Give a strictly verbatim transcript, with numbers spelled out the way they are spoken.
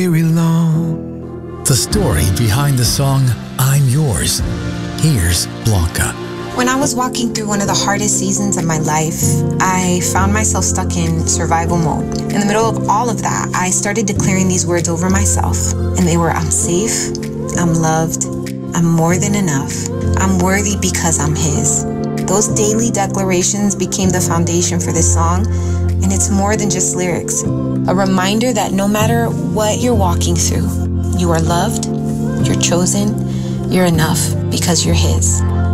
Very long. The story behind the song I'm Yours. Here's Blanca. When I was walking through one of the hardest seasons of my life, I found myself stuck in survival mode. In the middle of all of that, I started declaring these words over myself. And they were, I'm safe, I'm loved, I'm more than enough, I'm worthy because I'm His. Those daily declarations became the foundation for this song, and it's more than just lyrics. A reminder that no matter what you're walking through, you are loved, you're chosen, you're enough because you're His.